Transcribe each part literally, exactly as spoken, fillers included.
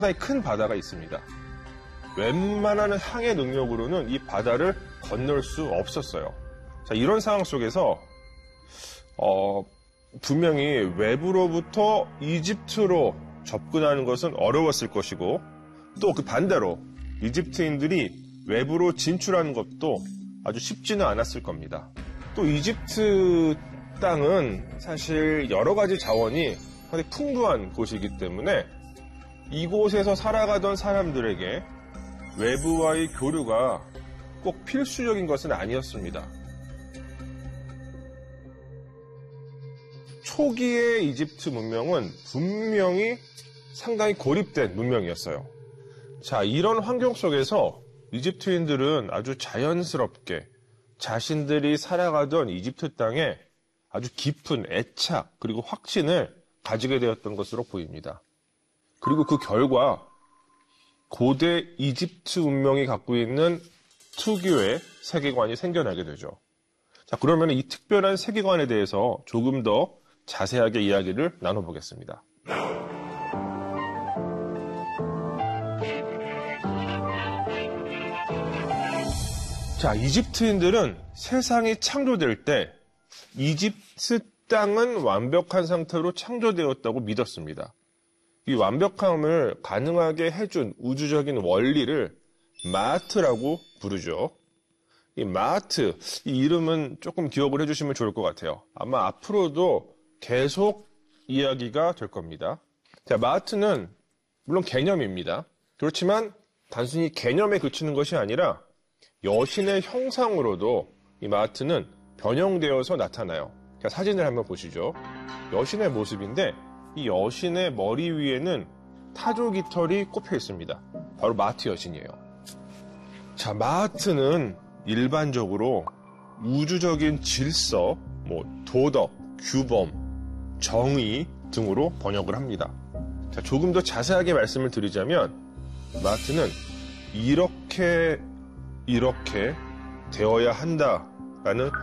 상당히 큰 바다가 있습니다. 웬만한 항해 능력으로는 이 바다를 건널 수 없었어요. 자, 이런 상황 속에서 어, 분명히 외부로부터 이집트로 접근하는 것은 어려웠을 것이고, 또 그 반대로 이집트인들이 외부로 진출하는 것도 아주 쉽지는 않았을 겁니다. 또 이집트 땅은 사실 여러 가지 자원이 상당히 풍부한 곳이기 때문에 이곳에서 살아가던 사람들에게 외부와의 교류가 꼭 필수적인 것은 아니었습니다. 초기의 이집트 문명은 분명히 상당히 고립된 문명이었어요. 자, 이런 환경 속에서 이집트인들은 아주 자연스럽게 자신들이 살아가던 이집트 땅에 아주 깊은 애착 그리고 확신을 가지게 되었던 것으로 보입니다. 그리고 그 결과 고대 이집트 문명이 갖고 있는 특유의 세계관이 생겨나게 되죠. 자, 그러면 이 특별한 세계관에 대해서 조금 더 자세하게 이야기를 나눠보겠습니다. 자, 이집트인들은 세상이 창조될 때 이집트 땅은 완벽한 상태로 창조되었다고 믿었습니다. 이 완벽함을 가능하게 해준 우주적인 원리를 마아트라고 부르죠. 이 마아트, 이 이름은 조금 기억을 해주시면 좋을 것 같아요. 아마 앞으로도 계속 이야기가 될 겁니다. 자, 마아트는 물론 개념입니다. 그렇지만 단순히 개념에 그치는 것이 아니라 여신의 형상으로도 이 마아트는 변형되어서 나타나요. 자, 사진을 한번 보시죠. 여신의 모습인데 이 여신의 머리 위에는 타조 깃털이 꼽혀 있습니다. 바로 마아트 여신이에요. 자, 마아트는 일반적으로 우주적인 질서, 뭐 도덕, 규범, 정의 등으로 번역을 합니다. 자, 조금 더 자세하게 말씀을 드리자면 마아트는 이렇게 이렇게 되어야 한다라는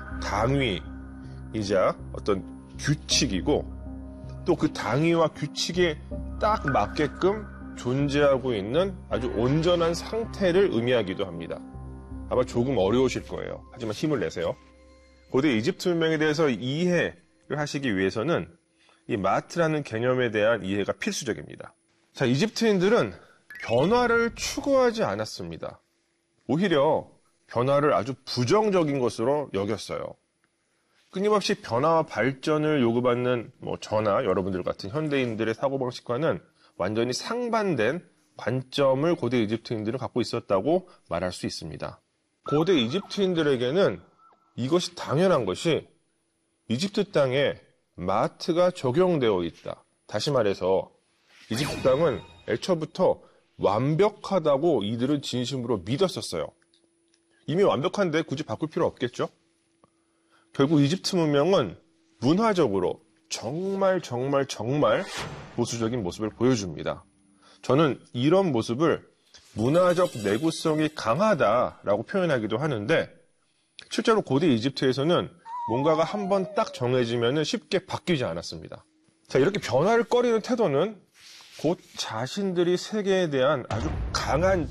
당위이자 어떤 규칙이고, 또 그 당위와 규칙에 딱 맞게끔 존재하고 있는 아주 온전한 상태를 의미하기도 합니다. 아마 조금 어려우실 거예요. 하지만 힘을 내세요. 고대 이집트 문명에 대해서 이해를 하시기 위해서는 이 마아트라는 개념에 대한 이해가 필수적입니다. 자, 이집트인들은 변화를 추구하지 않았습니다. 오히려 변화를 아주 부정적인 것으로 여겼어요. 끊임없이 변화와 발전을 요구받는 뭐 저나 여러분들 같은 현대인들의 사고방식과는 완전히 상반된 관점을 고대 이집트인들은 갖고 있었다고 말할 수 있습니다. 고대 이집트인들에게는 이것이 당연한 것이 이집트 땅에 마아트가 적용되어 있다. 다시 말해서 이집트 땅은 애초부터 완벽하다고 이들은 진심으로 믿었었어요. 이미 완벽한데 굳이 바꿀 필요 없겠죠? 결국 이집트 문명은 문화적으로 정말 정말 정말 보수적인 모습을 보여줍니다. 저는 이런 모습을 문화적 내구성이 강하다라고 표현하기도 하는데, 실제로 고대 이집트에서는 뭔가가 한번 딱 정해지면 쉽게 바뀌지 않았습니다. 자, 이렇게 변화를 꺼리는 태도는 곧 자신들이 세계에 대한 아주 강한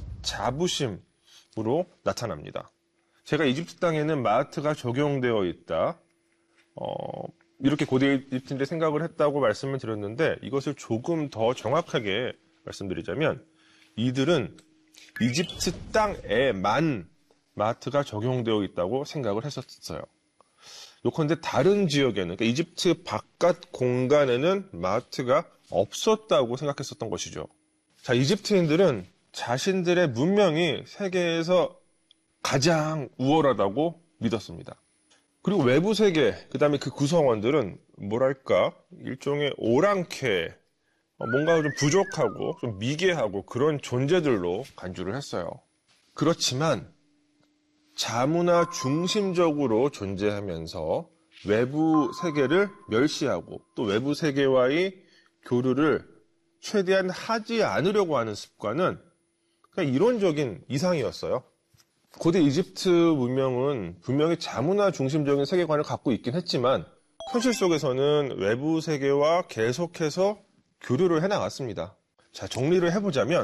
자부심으로 나타납니다. 제가 이집트 땅에는 마아트가 적용되어 있다, 어, 이렇게 고대 이집트인들이 생각을 했다고 말씀을 드렸는데, 이것을 조금 더 정확하게 말씀드리자면 이들은 이집트 땅에만 마아트가 적용되어 있다고 생각을 했었어요. 요컨대 다른 지역에는, 그러니까 이집트 바깥 공간에는 마아트가 없었다고 생각했었던 것이죠. 자, 이집트인들은 자신들의 문명이 세계에서 가장 우월하다고 믿었습니다. 그리고 외부 세계, 그 다음에 그 구성원들은 뭐랄까 일종의 오랑캐, 뭔가 좀 부족하고 좀 미개하고 그런 존재들로 간주를 했어요. 그렇지만 자문화 중심적으로 존재하면서 외부 세계를 멸시하고 또 외부 세계와의 교류를 최대한 하지 않으려고 하는 습관은 그냥 이론적인 이상이었어요. 고대 이집트 문명은 분명히 자문화 중심적인 세계관을 갖고 있긴 했지만 현실 속에서는 외부 세계와 계속해서 교류를 해나갔습니다. 자, 정리를 해보자면